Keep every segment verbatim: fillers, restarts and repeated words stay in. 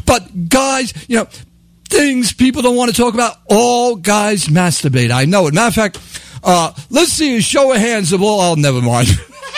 But guys, you know, things people don't want to talk about, all guys masturbate. I know it. Matter of fact, uh, let's see a show of hands of all, oh, never mind.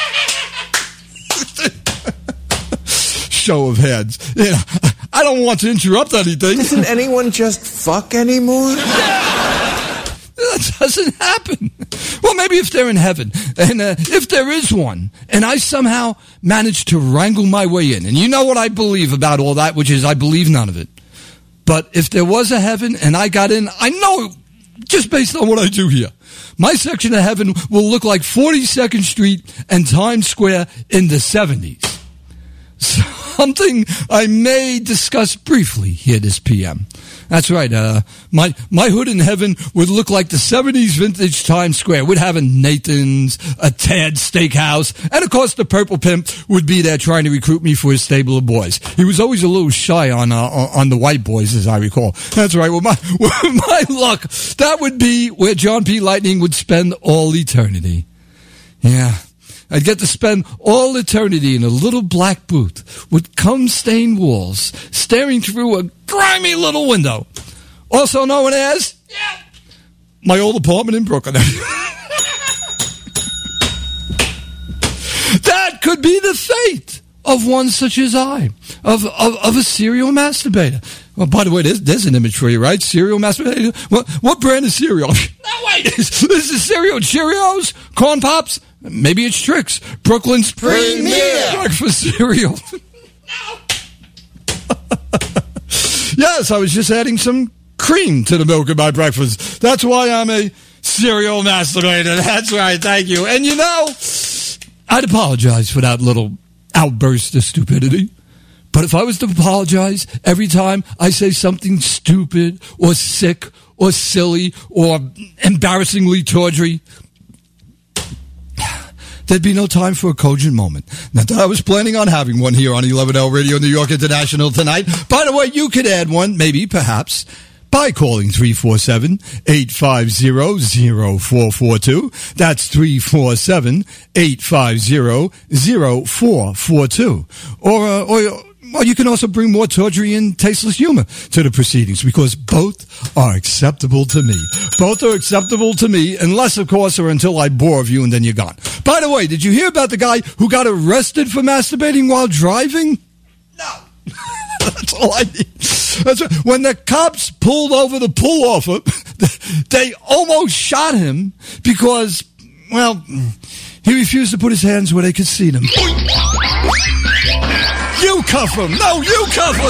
Show of hands. You know, I don't want to interrupt anything. Doesn't anyone just fuck anymore? That doesn't happen. Well, maybe if they're in heaven, and uh, if there is one, and I somehow manage to wrangle my way in, and you know what I believe about all that, which is I believe none of it. But if there was a heaven and I got in, I know, just based on what I do here, my section of heaven will look like forty-second Street and Times Square in the seventies. Something I may discuss briefly here this P M. That's right. Uh, my my hood in heaven would look like the seventies vintage Times Square. We'd have a Nathan's, a Tad's Steakhouse, and of course the Purple Pimp would be there trying to recruit me for his stable of boys. He was always a little shy on uh, on the white boys, as I recall. That's right. Well, my with my luck, that would be where John P. Lightning would spend all eternity. Yeah. I'd get to spend all eternity in a little black booth with cum-stained walls, staring through a grimy little window, also known as yeah, my old apartment in Brooklyn. That could be the fate of one such as I, of of, of a serial masturbator. Well, by the way, there's, there's an image for you, right? Serial masturbator. What, what brand of cereal? No, wait. Is, is this cereal Cheerios? Corn Pops? Maybe it's Trix. Brooklyn's premier breakfast cereal. No. Yes, I was just adding some cream to the milk in my breakfast. That's why I'm a serial masturbator. That's right. Thank you. And you know, I'd apologize for that little outburst of stupidity. But if I was to apologize every time I say something stupid or sick or silly or embarrassingly tawdry, there'd be no time for a cogent moment. Not that I was planning on having one here on eleven L Radio New York International tonight. By the way, you could add one, maybe, perhaps, by calling three four seven, eight five zero, zero four four two. That's three four seven, eight five zero, zero four four two. Or, uh, or, well, you can also bring more tawdry and tasteless humor to the proceedings, because both are acceptable to me. Both are acceptable to me, unless, of course, or until I bore of you and then you're gone. By the way, did you hear about the guy who got arrested for masturbating while driving? No. That's all I need. That's right. When the cops pulled over the pull-offer, they almost shot him because, well, he refused to put his hands where they could see them. You cuff him! No, you cuff him!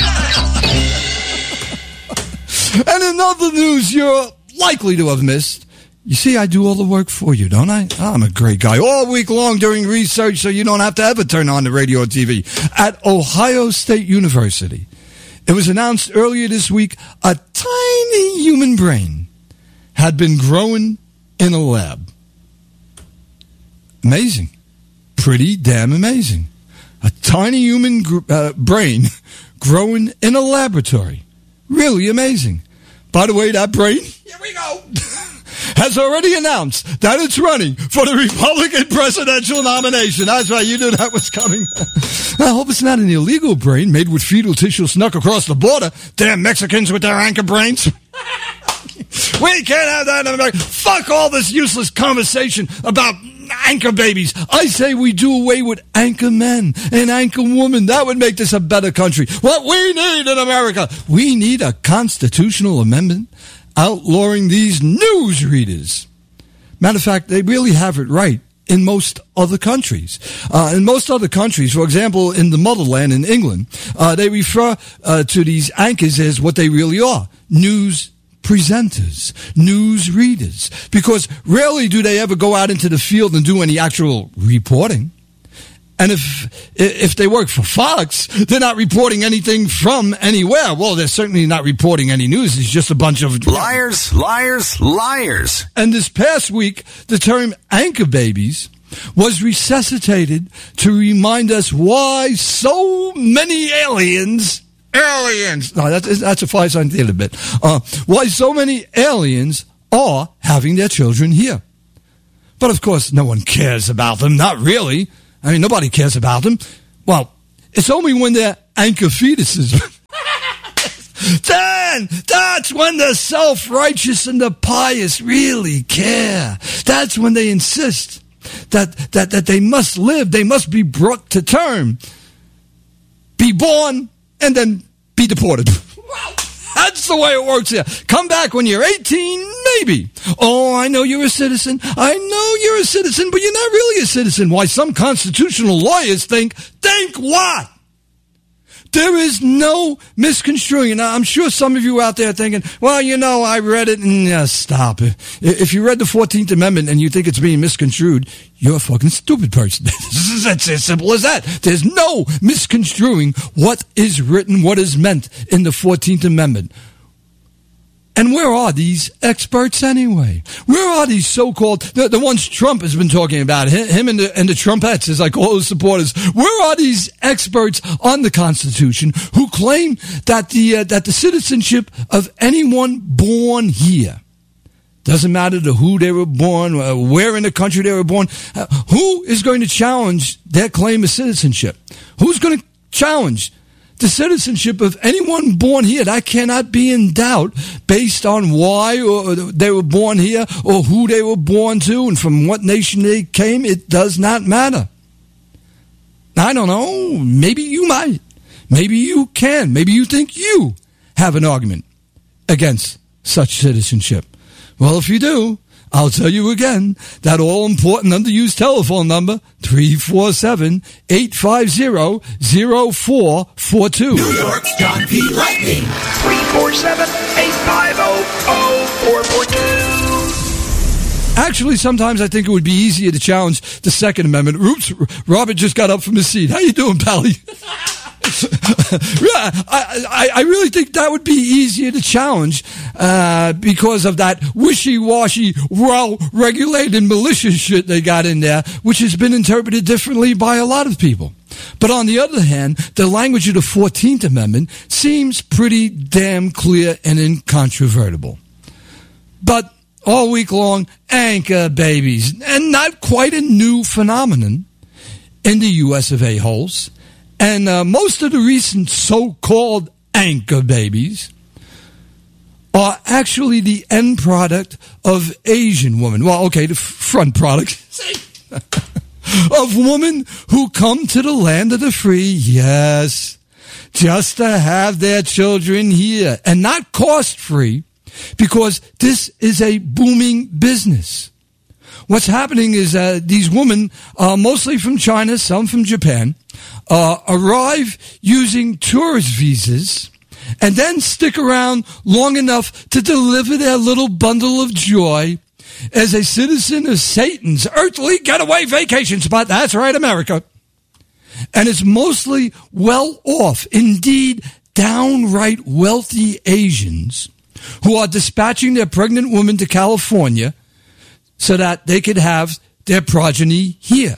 And in other news you're likely to have missed, you see, I do all the work for you, don't I? I'm a great guy. All week long doing research so you don't have to ever turn on the radio or T V. At Ohio State University, it was announced earlier this week a tiny human brain had been growing in a lab. Amazing. Pretty damn amazing. A tiny human gr- uh, brain growing in a laboratory. Really amazing. By the way, that brain, here we go, has already announced that it's running for the Republican presidential nomination. That's right, you knew that was coming. I hope it's not an illegal brain made with fetal tissue snuck across the border. Damn Mexicans with their anchor brains. We can't have that in America. Fuck all this useless conversation about anchor babies. I say we do away with anchor men and anchor women. That would make this a better country. What we need in America, we need a constitutional amendment outlawing these news readers. Matter of fact, they really have it right in most other countries. Uh, in most other countries, for example, in the motherland in England, uh, they refer uh, to these anchors as what they really are, news presenters, news readers, because rarely do they ever go out into the field and do any actual reporting. And if if they work for Fox, they're not reporting anything from anywhere. Well, they're certainly not reporting any news. It's just a bunch of liars, liars, liars. And this past week, the term anchor babies was resuscitated to remind us why so many aliens Aliens. No, that's, that's a five sign theater bit. Uh, why so many aliens are having their children here. But of course, no one cares about them. Not really. I mean, nobody cares about them. Well, it's only when they're anchor fetuses. Then that's when the self-righteous and the pious really care. That's when they insist that, that, that they must live, they must be brought to term, be born, and then be deported. That's the way it works here. Come back when you're eighteen, maybe. Oh, I know you're a citizen. I know you're a citizen, but you're not really a citizen. Why, some constitutional lawyers think, think what? There is no misconstruing. Now, I'm sure some of you out there thinking, well, you know, I read it and uh, stop it. If you read the fourteenth Amendment and you think it's being misconstrued, you're a fucking stupid person. It's as simple as that. There's no misconstruing what is written, what is meant in the fourteenth Amendment. And where are these experts anyway? Where are these so-called, the, the ones Trump has been talking about, him and the, and the Trumpettes, as I call his supporters? Where are these experts on the Constitution who claim that the uh, that the citizenship of anyone born here, doesn't matter to who they were born, uh, where in the country they were born, uh, who is going to challenge their claim of citizenship? Who's going to challenge the citizenship of anyone born here? That cannot be in doubt based on why or they were born here or who they were born to and from what nation they came. It does not matter. I don't know. Maybe you might. Maybe you can. Maybe you think you have an argument against such citizenship. Well, if you do, I'll tell you again, that all-important underused telephone number, three four seven, eight five zero, zero four four two. New York's John P. Lightning, three four seven, eight five zero, zero four four two. Actually, sometimes I think it would be easier to challenge the Second Amendment. Oops, Robert just got up from his seat. How you doing, Pally? Yeah, I, I, I really think that would be easier to challenge uh, because of that wishy-washy, well-regulated malicious shit they got in there, which has been interpreted differently by a lot of people. But on the other hand, the language of the fourteenth Amendment seems pretty damn clear and incontrovertible. But all week long, anchor babies, and not quite a new phenomenon in the U S of A-holes. And uh, most of the recent so-called anchor babies are actually the end product of Asian women. Well, okay, the front product of women who come to the land of the free, yes, just to have their children here and not cost-free, because this is a booming business. What's happening is uh, these women, uh, mostly from China, some from Japan, uh, arrive using tourist visas and then stick around long enough to deliver their little bundle of joy as a citizen of Satan's earthly getaway vacation spot. That's right, America. And it's mostly well-off, indeed downright wealthy Asians who are dispatching their pregnant women to California so that they could have their progeny here.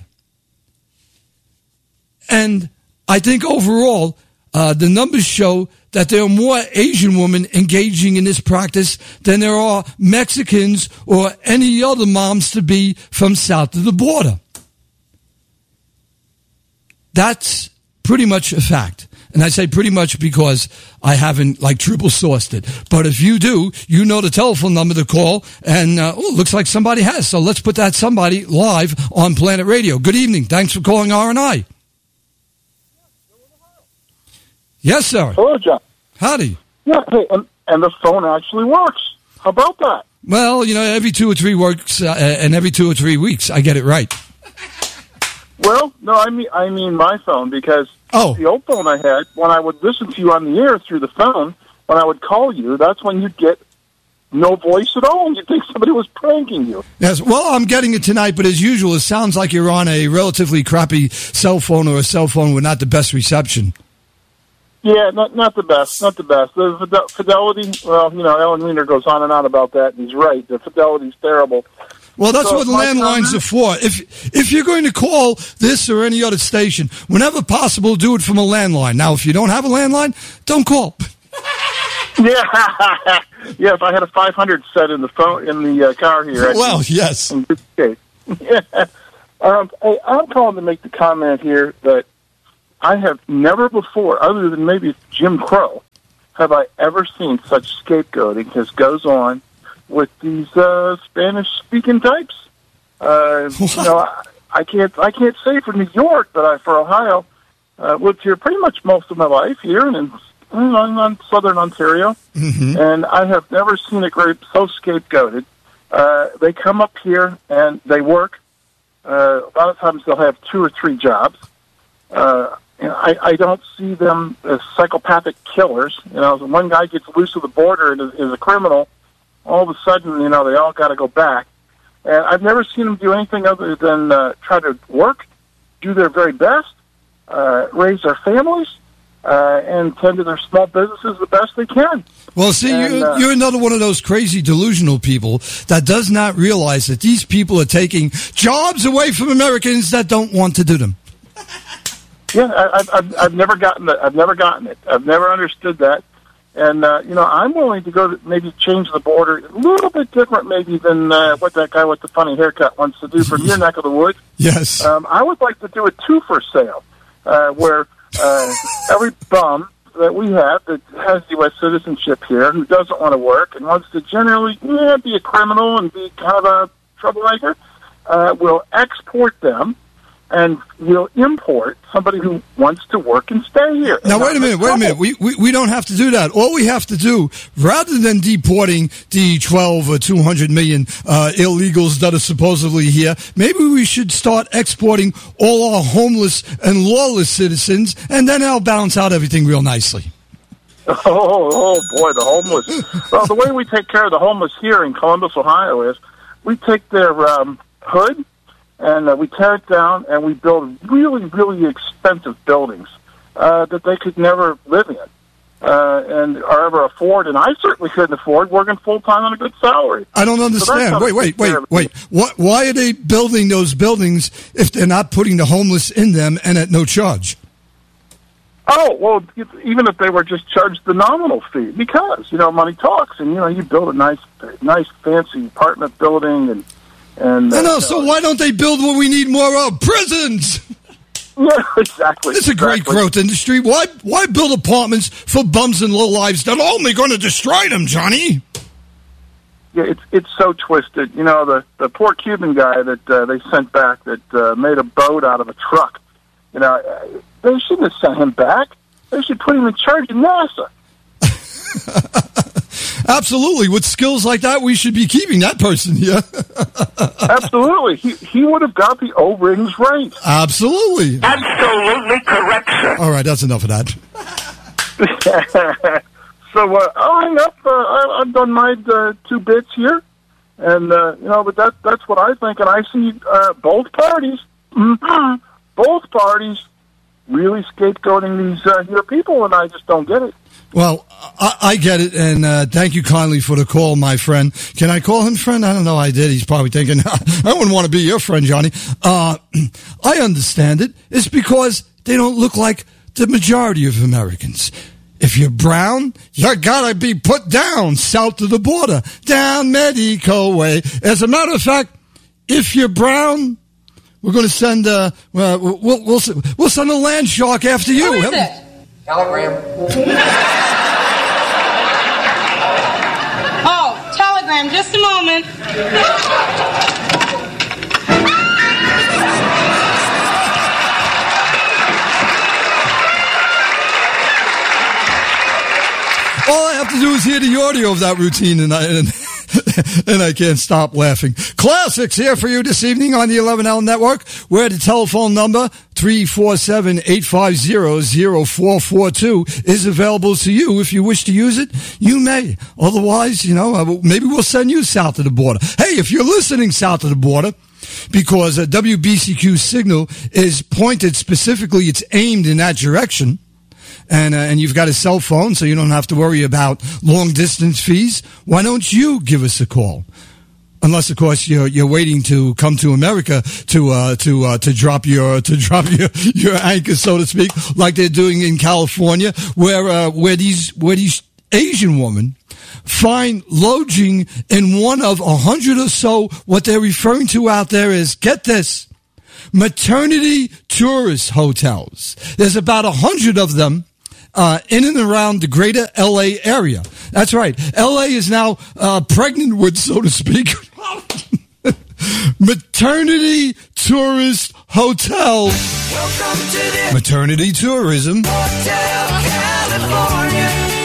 And I think overall, uh, the numbers show that there are more Asian women engaging in this practice than there are Mexicans or any other moms-to-be from south of the border. That's pretty much a fact. And I say pretty much because I haven't, like, triple sourced it. But if you do, you know the telephone number to call. And, uh, oh, looks like somebody has. So let's put that somebody live on Planet Radio. Good evening. Thanks for calling R and I. Yes, sir. Hello, John. Howdy. Yeah, hey, and, and the phone actually works. How about that? Well, you know, every two or three works, uh, and every two or three weeks, I get it right. Well, no, I mean I mean my phone, because oh. the old phone I had, when I would listen to you on the air through the phone, when I would call you, that's when you'd get no voice at all, and you'd think somebody was pranking you. Yes, well, I'm getting it tonight, but as usual, it sounds like you're on a relatively crappy cell phone or a cell phone with not the best reception. Yeah, not not the best, not the best. The fidelity, well, you know, Alan Wiener goes on and on about that, and he's right. The fidelity's terrible. Well, that's so what landlines are for. If if you're going to call this or any other station, whenever possible, do it from a landline. Now, if you don't have a landline, don't call. Yeah, yeah. If I had a five hundred set in the phone in the uh, car here, I'd well, yes. Okay. Yeah. Um, hey, I'm calling to make the comment here that I have never before, other than maybe Jim Crow, have I ever seen such scapegoating as goes on with these uh, Spanish-speaking types. Uh, you know, I, I can't I can't say for New York, but I for Ohio uh, lived here pretty much most of my life here in, in, in southern Ontario, mm-hmm. and I have never seen a group so scapegoated. Uh, they come up here and they work. Uh, a lot of times they'll have two or three jobs. Uh, and I, I don't see them as psychopathic killers. You know, when one guy gets loose of the border and is, is a criminal, all of a sudden, you know, they all got to go back. And I've never seen them do anything other than uh, try to work, do their very best, uh, raise their families, uh, and tend to their small businesses the best they can. Well, see, and, you're, uh, you're another one of those crazy delusional people that does not realize that these people are taking jobs away from Americans that don't want to do them. Yeah, I, I've, I've never gotten that. I've never gotten it. I've never understood that. And, uh, you know, I'm willing to go to maybe change the border a little bit different maybe than uh, what that guy with the funny haircut wants to do from your neck of the woods. Yes. Um, I would like to do a two-for sale uh, where uh, every bum that we have that has U S citizenship here who doesn't want to work and wants to generally yeah, be a criminal and be kind of a troublemaker, uh, will export them. And we'll import somebody who wants to work and stay here. Now, wait a minute, wait a minute. We, we we don't have to do that. All we have to do, rather than deporting the twelve or two hundred million uh, illegals that are supposedly here, maybe we should start exporting all our homeless and lawless citizens, and then I'll balance out everything real nicely. Oh, oh boy, the homeless. Well, the way we take care of the homeless here in Columbus, Ohio is we take their um, hood, and uh, we tear it down, and we build really, really expensive buildings uh, that they could never live in uh, and or ever afford. And I certainly couldn't afford working full-time on a good salary. I don't understand. So wait, wait, wait, wait. What, why are they building those buildings if they're not putting the homeless in them and at no charge? Oh, well, even if they were just charged the nominal fee, because, you know, money talks, and, you know, you build a nice, nice fancy apartment building, and And, uh, I know, so why don't they build what we need more of? Prisons! Yeah, exactly. It's a great exactly. growth industry. Why why build apartments for bums and lowlives that are only going to destroy them, Johnny? Yeah, it's it's so twisted. You know, the, the poor Cuban guy that uh, they sent back that uh, made a boat out of a truck. You know, they shouldn't have sent him back. They should put him in charge of NASA. Absolutely. With skills like that, we should be keeping that person here. Absolutely. He he would have got the O-rings right. Absolutely. Absolutely correct, sir. All right, that's enough of that. So uh, I'll hang up. Uh, I, I've done my uh, two bits here. And, uh, you know, but that, that's what I think. And I see uh, both parties, mm-hmm, both parties really scapegoating these uh, here people, and I just don't get it. Well, I, I get it, and uh, thank you kindly for the call, my friend. Can I call him friend? I don't know. I did. He's probably thinking, I wouldn't want to be your friend, Johnny. Uh, I understand it. It's because they don't look like the majority of Americans. If you're brown, you gotta be put down south of the border, down Mexico way. As a matter of fact, if you're brown, we're going to send uh, uh we'll we'll we'll send a land shark after you. Who is it? Telegram. Oh, telegram. Just a moment. All I have to do is hear the audio of that routine, and I and, and I can't stop laughing. Classics here for you this evening on the eleven L Network, where the telephone number three four seven, eight five zero, zero four four two is available to you. If you wish to use it, you may. Otherwise, you know, maybe we'll send you south of the border. Hey, if you're listening south of the border, because a W B C Q signal is pointed specifically, it's aimed in that direction, and uh, and you've got a cell phone, so you don't have to worry about long-distance fees, why don't you give us a call? Unless, of course, you're you're waiting to come to America to uh, to uh, to drop your to drop your, your anchor, so to speak, like they're doing in California, where uh, where these where these Asian women find lodging in one of a hundred or so what they're referring to out there is, get this, maternity tourist hotels. There's about a hundred of them uh, in and around the greater L A area. That's right. L A is now uh, pregnant with, so to speak, maternity tourist hotels. Welcome to the Maternity tourism. Hotel California.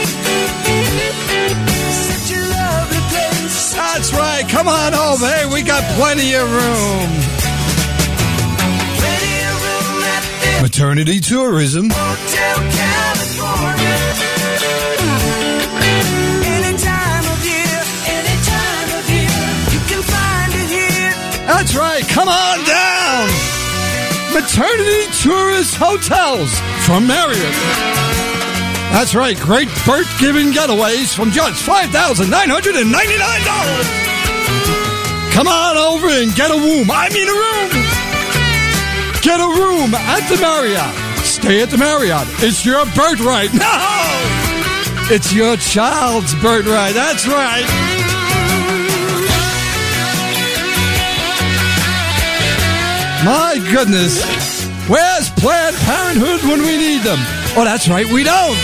Such a lovely place. That's right. Come on over. Hey, we got plenty of room. Plenty of room at the Maternity tourism. Hotel California. Any time of year, any time of year, you can find it here. That's right. Come on down. Maternity tourist hotels from Marriott. That's right. Great birth-giving getaways from just five thousand nine hundred ninety-nine dollars. Come on over and get a room. I mean a room. Get a room at the Marriott. Stay at the Marriott. It's your birthright. No! It's your child's birthright. That's right. My goodness. Where's Planned Parenthood when we need them? Oh, that's right, we don't.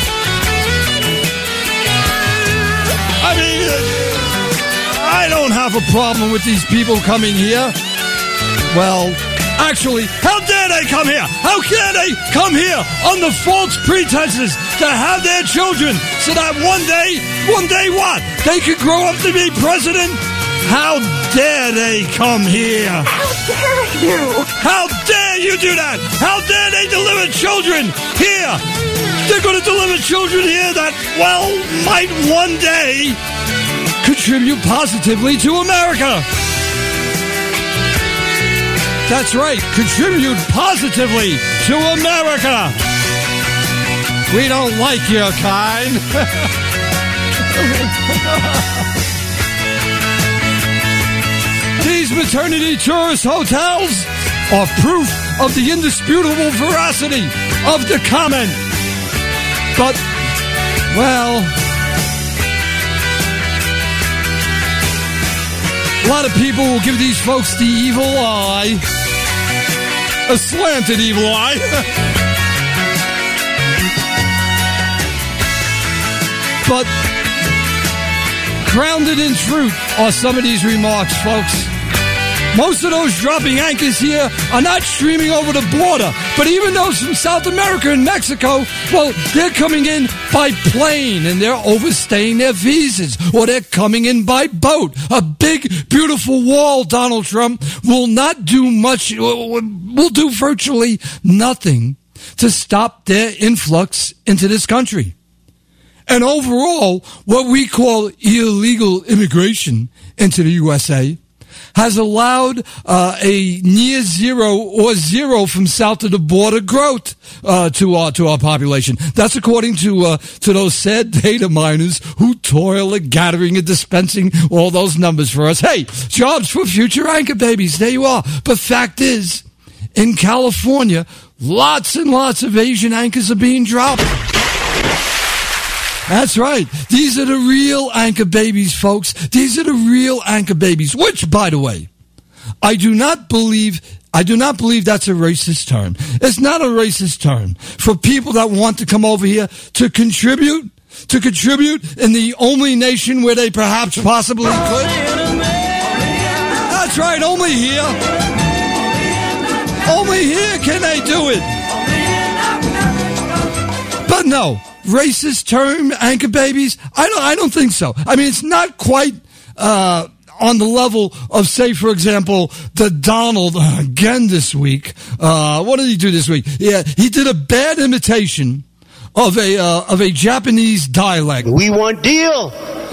I mean, I don't have a problem with these people coming here. Well, actually, how dare they come here? How dare they come here on the false pretenses to have their children so that one day, one day what? They could grow up to be president? How dare they come here? How dare you? How dare you do that? How dare they deliver children here? They're going to deliver children here that, well, might one day contribute positively to America. That's right, contribute positively to America. We don't like your kind. These maternity tourist hotels are proof of the indisputable veracity of the comment. But, well, a lot of people will give these folks the evil eye. A slanted evil eye. But grounded in truth are some of these remarks, folks. Most of those dropping anchors here are not streaming over the border, but even those from South America and Mexico, well, they're coming in by plane and they're overstaying their visas, or they're coming in by boat. A big, beautiful wall, Donald Trump, will not do much, will do virtually nothing to stop their influx into this country. And overall, what we call illegal immigration into the U S A has allowed uh, a near zero or zero from south of the border growth uh, to our to our population. That's according to uh, to those sad data miners who toil at gathering and dispensing all those numbers for us. Hey, jobs for future anchor babies. There you are. But fact is, in California, lots and lots of Asian anchors are being dropped. That's right. These are the real anchor babies, folks. These are the real anchor babies, which, by the way, I do not believe, I do not believe that's a racist term. It's not a racist term for people that want to come over here to contribute, to contribute in the only nation where they perhaps possibly could. That's right, only here. Only here can they do it. But no. Racist term, anchor babies? I don't, I don't think so. I mean, it's not quite, uh, on the level of, say, for example, the Donald, uh, again this week. Uh, what did he do this week? Yeah, he did a bad imitation of a, uh, of a Japanese dialect. We want deal.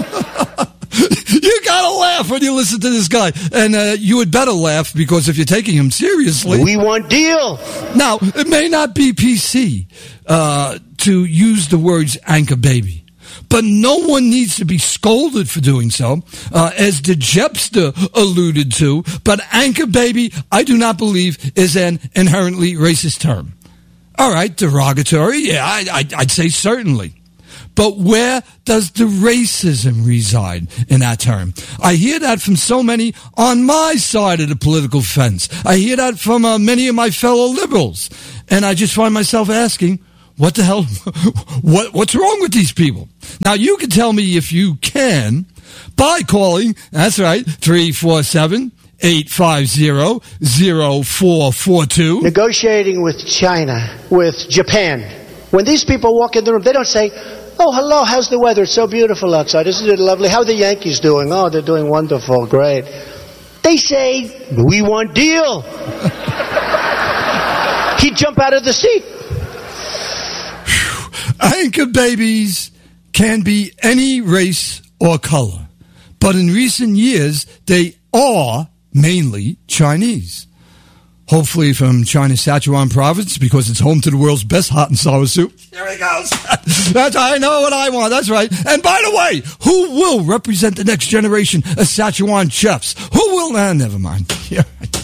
You gotta laugh when you listen to this guy. And, uh, you would better laugh because if you're taking him seriously. We want deal. Now, it may not be P C, uh, to use the words anchor baby. But no one needs to be scolded for doing so, uh, as the Jepster alluded to. But anchor baby, I do not believe, is an inherently racist term. All right, derogatory, yeah, I, I, I'd say certainly. But where does the racism reside in that term? I hear that from so many on my side of the political fence. I hear that from uh, many of my fellow liberals. And I just find myself asking, what the hell? What What's wrong with these people? Now, you can tell me if you can by calling, that's right, three four seven, eight five zero, zero four four two. Negotiating with China, with Japan. When these people walk in the room, they don't say, oh, hello, how's the weather? It's so beautiful outside. Isn't it lovely? How are the Yankees doing? Oh, they're doing wonderful. Great. They say, we want deal. He'd jump out of the seat. Anchor babies can be any race or color, but in recent years, they are mainly Chinese. Hopefully from China's Sichuan province, because it's home to the world's best hot and sour soup. There he goes. That's, I know what I want. That's right. And by the way, who will represent the next generation of Sichuan chefs? Who will? Nah, never mind. Yeah.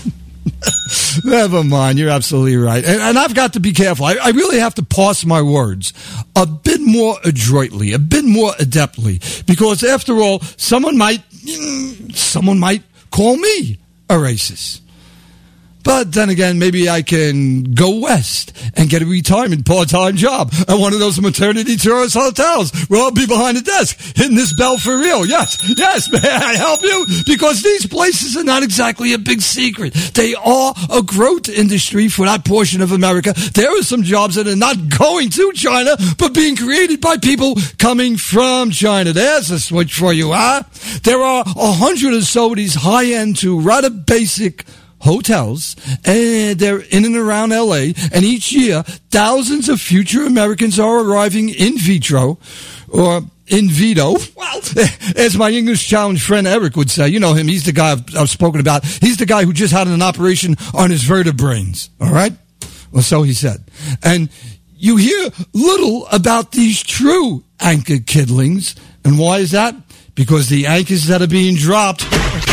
Never mind. You're absolutely right. And, and I've got to be careful. I, I really have to parse my words a bit more adroitly, a bit more adeptly, because after all, someone might, someone might call me a racist. But then again, maybe I can go west and get a retirement part-time job at one of those maternity tourist hotels where I'll be behind the desk hitting this bell for real. Yes, yes, may I help you? Because these places are not exactly a big secret. They are a growth industry for that portion of America. There are some jobs that are not going to China, but being created by people coming from China. There's a switch for you, huh? There are a hundred or so of these high-end to rather basic hotels, and they're in and around L A, and each year, thousands of future Americans are arriving in vitro, or in vito. Well, as my English challenge friend Eric would say, you know him, he's the guy I've, I've spoken about. He's the guy who just had an operation on his vertebrae, all right? Well, so he said. And you hear little about these true anchor kidlings, and why is that? Because the anchors that are being dropped,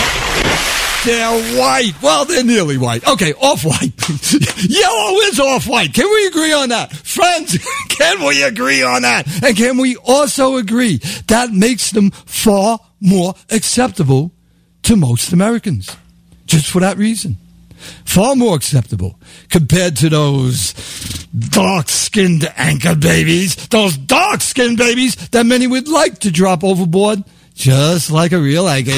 they're white. Well, they're nearly white. Okay, off-white. Yellow is off-white. Can we agree on that? Friends, can we agree on that? And can we also agree that makes them far more acceptable to most Americans? Just for that reason. Far more acceptable compared to those dark-skinned anchor babies. Those dark-skinned babies that many would like to drop overboard, just like a real anchor.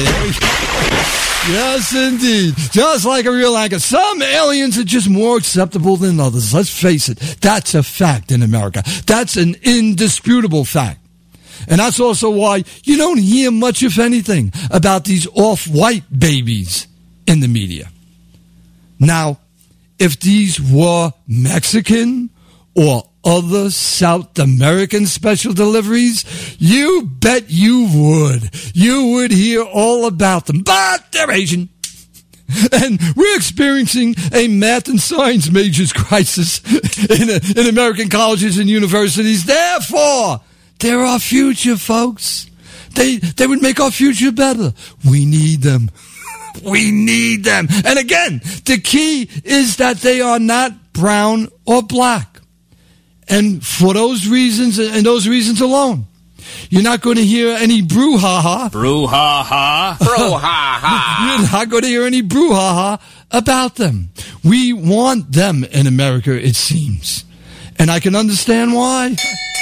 Yes, indeed. Just like a real anchor. Some aliens are just more acceptable than others. Let's face it. That's a fact in America. That's an indisputable fact. And that's also why you don't hear much, if anything, about these off-white babies in the media. Now, if these were Mexican or other South American special deliveries, you bet you would. You would hear all about them. But they're Asian. And we're experiencing a math and science majors crisis in, a, in American colleges and universities. Therefore, they're our future, folks. They, they would make our future better. We need them. We need them. And again, the key is that they are not brown or black. And for those reasons, and those reasons alone, you're not going to hear any brouhaha. Brouhaha. Brouhaha. You're not going to hear any brouhaha about them. We want them in America, it seems. And I can understand why.